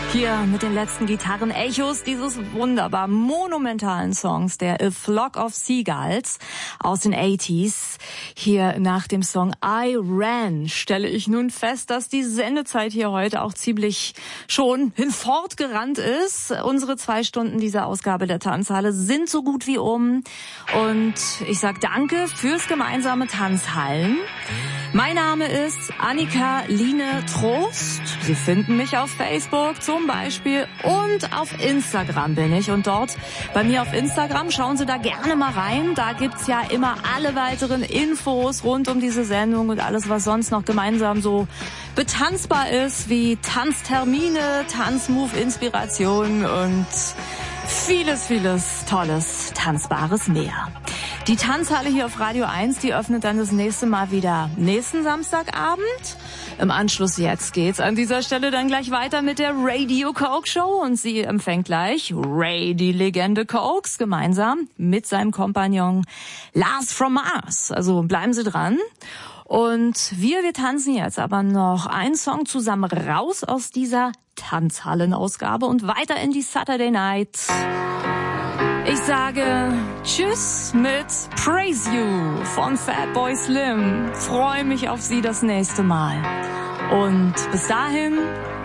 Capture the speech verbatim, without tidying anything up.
Hier mit den letzten Gitarren-Echos dieses wunderbar monumentalen Songs, der A Flock of Seagulls aus den achtziger. Hier nach dem Song I Ran stelle ich nun fest, dass die Sendezeit hier heute auch ziemlich schon hinfortgerannt ist. Unsere zwei Stunden dieser Ausgabe der Tanzhalle sind so gut wie um. Und ich sag danke fürs gemeinsame Tanzhallen. Mein Name ist Annika Line Trost. Sie finden mich auf Facebook zum Beispiel und auf Instagram bin ich. Und dort bei mir auf Instagram schauen Sie da gerne mal rein. Da gibt's ja immer alle weiteren Infos rund um diese Sendung und alles, was sonst noch gemeinsam so betanzbar ist, wie Tanztermine, Tanzmove-Inspiration und vieles, vieles Tolles, Tanzbares mehr. Die Tanzhalle hier auf Radio eins, die öffnet dann das nächste Mal wieder nächsten Samstagabend. Im Anschluss jetzt geht's an dieser Stelle dann gleich weiter mit der Radio Coke Show und sie empfängt gleich Ray, die Legende Cokes, gemeinsam mit seinem Kompagnon Lars from Mars. Also bleiben Sie dran. Und wir, wir tanzen jetzt aber noch einen Song zusammen raus aus dieser Tanzhallenausgabe und weiter in die Saturday Night. Ich sage Tschüss mit Praise You von Fatboy Slim. Freue mich auf Sie das nächste Mal. Und bis dahin,